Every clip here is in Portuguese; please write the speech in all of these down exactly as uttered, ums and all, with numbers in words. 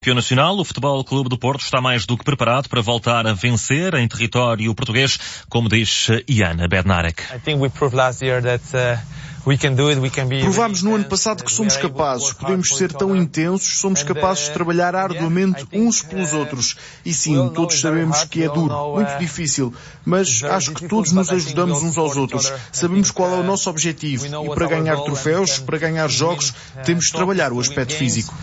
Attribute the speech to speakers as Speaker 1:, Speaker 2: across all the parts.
Speaker 1: Campeão nacional, o Futebol Clube do Porto está mais do que preparado para voltar a vencer em território português, como diz Ian Bednarek.
Speaker 2: Provámos no ano passado que somos capazes, podemos ser tão intensos, somos capazes de trabalhar arduamente uns pelos outros. E sim, todos sabemos que é duro, muito difícil, mas acho que todos nos ajudamos uns aos outros. Sabemos qual é o nosso objetivo e para ganhar troféus, para ganhar jogos, temos de trabalhar o aspecto físico.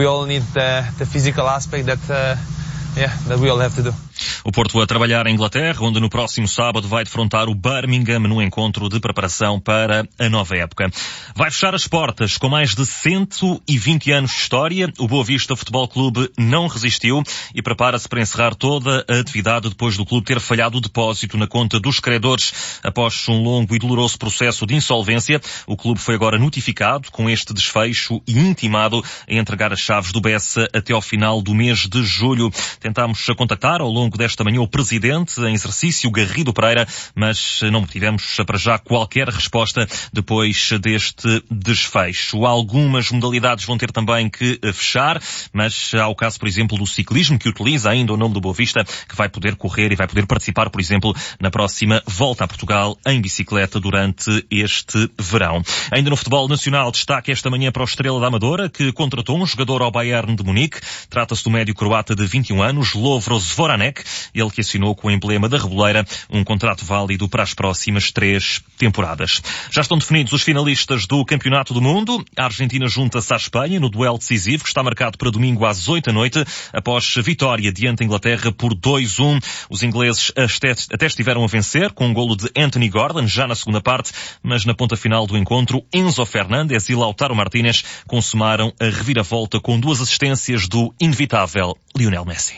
Speaker 1: O Porto a trabalhar em Inglaterra, onde no próximo sábado vai defrontar o Birmingham no encontro de preparação para a nova época. Vai fechar as portas com mais de cento e vinte anos de história. O Boa Vista Futebol Clube não resistiu e prepara-se para encerrar toda a atividade depois do clube ter falhado o depósito na conta dos credores. Após um longo e doloroso processo de insolvência, o clube foi agora notificado com este desfecho e intimado a entregar as chaves do Bessa até ao final do mês de julho. Tentámos contactar ao longo desta manhã o presidente em exercício, Garrido Pereira, mas não obtivemos para já qualquer resposta depois deste desfecho. Algumas modalidades vão ter também que fechar, mas há o caso, por exemplo, do ciclismo, que utiliza ainda o nome do Boa Vista, que vai poder correr e vai poder participar, por exemplo, na próxima Volta a Portugal em bicicleta durante este verão. Ainda no futebol nacional, destaque esta manhã para o Estrela da Amadora, que contratou um jogador ao Bayern de Munique. Trata-se do médio croata de vinte e um anos, Lovro Zvoranek, ele que assinou com o emblema da Reboleira um contrato válido para as próximas três temporadas. Já estão definidos os finalistas do Campeonato do Mundo. A Argentina junta-se à Espanha no duelo decisivo que está marcado para domingo às oito da noite, após vitória diante da Inglaterra por dois a um. Os ingleses até estiveram a vencer com um golo de Anthony Gordon já na segunda parte, mas na ponta final do encontro, Enzo Fernandes e Lautaro Martínez consumaram a reviravolta com duas assistências do inevitável Lionel Messi.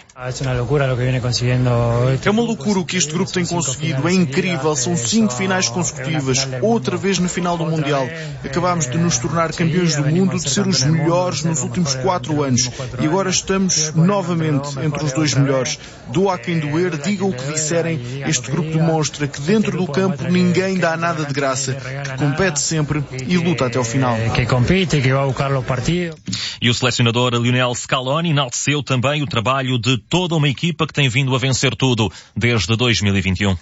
Speaker 2: É uma loucura o que este grupo tem conseguido, é incrível, são cinco finais consecutivas, outra vez na final do Mundial. Acabámos de nos tornar campeões do mundo, de ser os melhores nos últimos quatro anos e agora estamos novamente entre os dois melhores. Doa a quem doer, digam o que disserem, este grupo demonstra que dentro do campo ninguém dá nada de graça, que compete sempre e luta até ao final.
Speaker 1: E o selecionador Lionel Scaloni enalteceu também o trabalho de toda uma equipa que tem vindo a vencer tudo desde dois mil e vinte e um.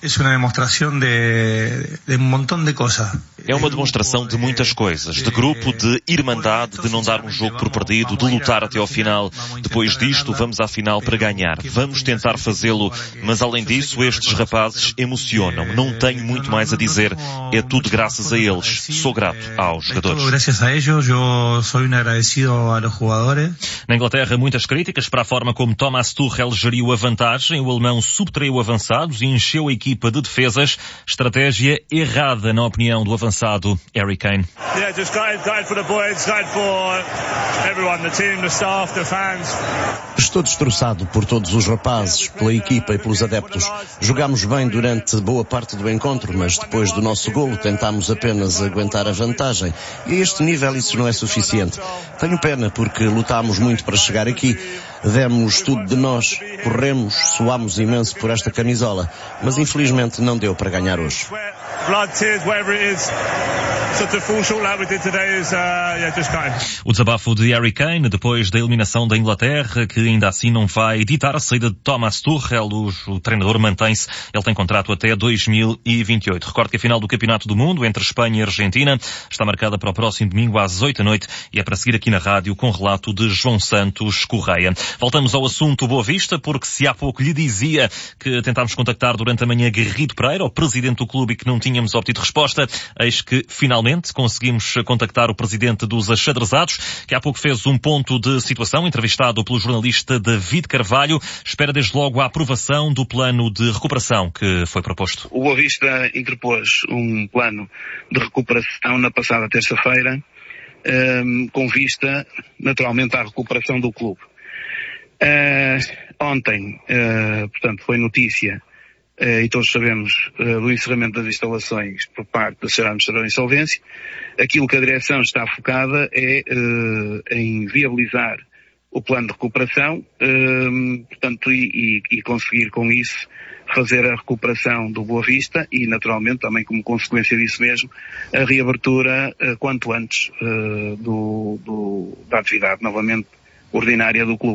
Speaker 3: É uma demonstração de muitas coisas, de grupo, de irmandade, de não dar um jogo por perdido, de lutar até ao final. Depois disto, vamos à final para ganhar. Vamos tentar fazê-lo, mas além disso, estes rapazes emocionam. Não tenho muito mais a dizer. É tudo graças a eles. Sou grato aos jogadores.
Speaker 1: Na Inglaterra, muitas críticas para a forma como Thomas Tuchel geriu a vantagem. O alemão subtraiu avançados e encheu a equipa de defesas. Estratégia errada, na opinião do avançado Harry Kane.
Speaker 4: Estou destroçado por todos os rapazes, pela equipa e pelos adeptos. Jogámos bem durante boa parte do encontro, mas depois do nosso golo tentámos apenas aguentar a vantagem. E a este nível isso não é suficiente. Tenho pena porque lutámos muito para chegar aqui. Demos tudo de nós, corremos, suámos imenso por esta camisola, mas infelizmente não deu para ganhar hoje.
Speaker 1: O desabafo de Harry Kane depois da eliminação da Inglaterra, que ainda assim não vai ditar a saída de Thomas Tuchel. O, o treinador mantém-se, ele tem contrato até dois mil e vinte e oito. Recordo que a final do Campeonato do Mundo entre Espanha e Argentina está marcada para o próximo domingo às oito da noite e é para seguir aqui na rádio com relato de João Santos Correia. Voltamos ao assunto Boa Vista, porque se há pouco lhe dizia que tentámos contactar durante a manhã Garrido Pereira, o presidente do clube, e que não tínhamos obtido resposta, eis que finalmente conseguimos contactar o presidente dos Achadrezados, que há pouco fez um ponto de situação, entrevistado pelo jornalista David Carvalho. Espera desde logo a aprovação do plano de recuperação que foi proposto.
Speaker 5: O Boa Vista interpôs um plano de recuperação na passada terça-feira, um, com vista naturalmente à recuperação do clube. Uh, ontem, uh, portanto, foi notícia, uh, e todos sabemos, uh, do encerramento das instalações por parte da Sociedade Administradora de Insolvência. Aquilo que a direção está focada é uh, em viabilizar o plano de recuperação, uh, portanto, e, e, e conseguir com isso fazer a recuperação do Boa Vista e, naturalmente, também como consequência disso mesmo, a reabertura uh, quanto antes uh, do, do, da atividade novamente ordinária do clube.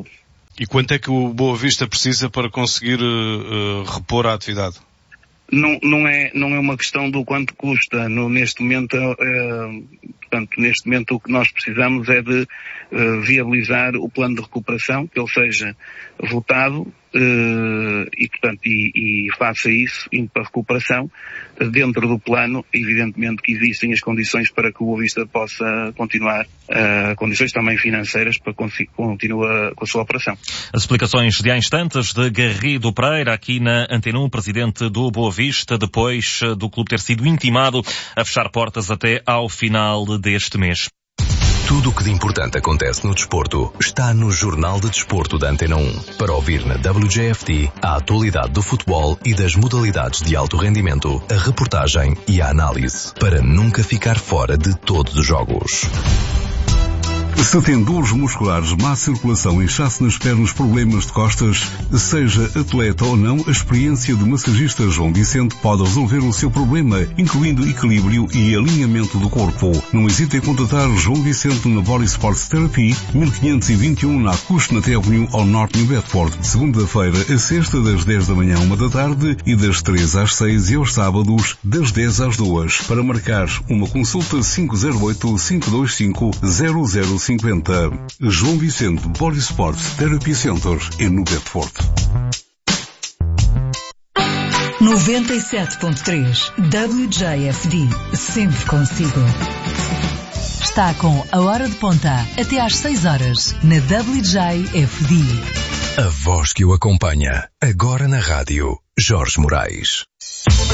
Speaker 6: E quanto é que o Boa Vista precisa para conseguir uh, uh, repor a atividade?
Speaker 5: Não, não, é, não é uma questão do quanto custa. No, neste momento, uh, portanto, neste momento o que nós precisamos é de uh, viabilizar o plano de recuperação, que ele seja votado uh, e, portanto, e, e faça isso, indo para a recuperação. Dentro do plano, evidentemente que existem as condições para que o Boa Vista possa continuar, uh, condições também financeiras para que continue com a sua operação.
Speaker 1: As explicações de há instantes de Garrido Pereira, aqui na Antena um, presidente do Boa Vista, depois do clube ter sido intimado a fechar portas até ao final deste mês.
Speaker 7: Tudo o que de importante acontece no desporto está no Jornal de Desporto da Antena um. Para ouvir na W J F T a atualidade do futebol e das modalidades de alto rendimento, a reportagem e a análise, para nunca ficar fora de todos os jogos.
Speaker 8: Se tem dores musculares, má circulação, inchaço nas pernas, problemas de costas, seja atleta ou não, a experiência do massagista João Vicente pode resolver o seu problema, incluindo equilíbrio e alinhamento do corpo. Não hesite em contatar João Vicente na Body Sports Therapy, mil quinhentos e vinte e um na Cushnaté Avenue ao norte de Bedford. Segunda-feira a sexta, das dez da manhã à uma da tarde e das três às seis e aos sábados, das dez às duas. Para marcar uma consulta cinco zero oito, cinco dois cinco, zero zero cinquenta. João Vicente Body Sports Therapy Center em Bedford.
Speaker 9: noventa e sete ponto três W J F D, sempre consigo. Está com a hora de ponta até às seis horas na W J F D.
Speaker 7: A voz que o acompanha, agora na rádio, Jorge Moraes.